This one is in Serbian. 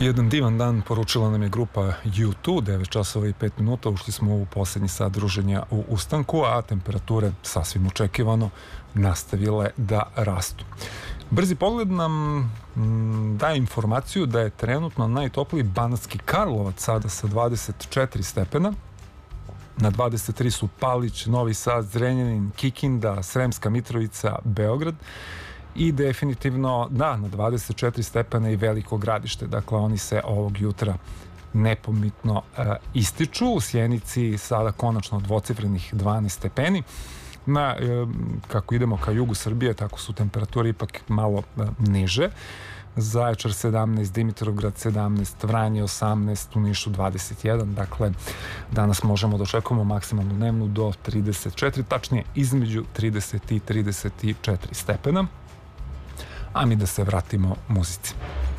Jedan divan dan poručila nam je grupa U2, 9 časova i 5 minuta, ušli smo u poslednji sat druženja u ustanku, a temperature sasvim očekivano nastavile da rastu. Brzi pogled nam daje informaciju da je trenutno najtopliji Banatski Karlovac sada sa 24 stepena, na 23 su Palić, Novi Sad, Zrenjanin, Kikinda, Sremska Mitrovica, Beograd, i definitivno, da, na 24 stepena i Veliko Gradište. Dakle, oni se ovog jutra nepomitno ističu. U Sjenici sada konačno dvocifrenih 12 stepeni. Kako idemo ka jugu Srbije, tako su temperature ipak malo niže. Zaječar 17, Dimitrovgrad 17, Vranje 18, u Nišu 21. Dakle, danas možemo da očekujemo maksimalnu dnevnu do 34, tačnije između 30 i 34 stepena. A mi da se vratimo muzici.